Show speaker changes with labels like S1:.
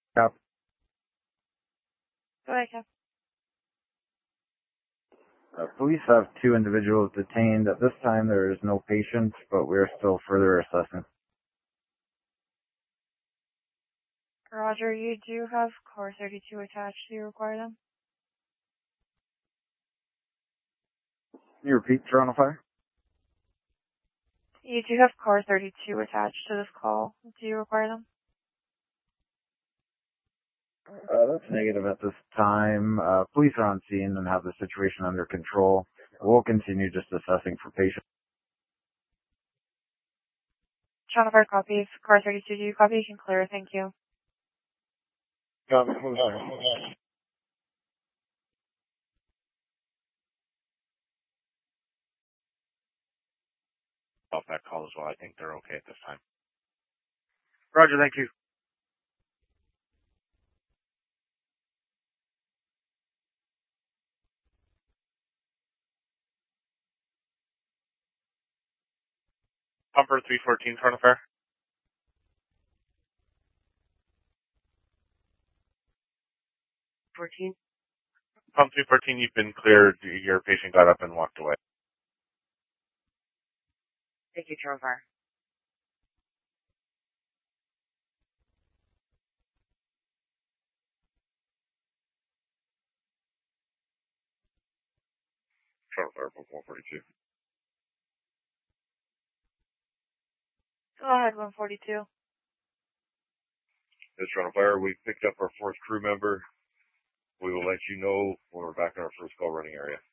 S1: Yep.
S2: Go ahead, Cap.
S1: Police have two individuals detained. At this time, there is no patient, but we are still further assessing.
S2: Roger, you do have car 32 attached. Do you require them?
S1: Can you repeat, Toronto Fire?
S2: You do have car 32 attached to this call. Do you require them?
S1: That's negative at this time. Police are on scene and have the situation under control. We'll continue just assessing for patients.
S2: Toronto Fire copies. Car 32, do you copy? You can clear. Thank you.
S1: Hold on.
S3: Off that call as well. I think they're okay at this time.
S1: Roger, thank you.
S3: Pumper 314, Toronto Fire. Pump 314, you've been cleared. Your patient got up and walked away.
S2: Thank you, Toronto Fire.
S3: Toronto Fire, Pump 142.
S2: Go ahead, 142.
S3: This Toronto Fire, we picked up our fourth crew member. We will let you know when we're back in our first call running area.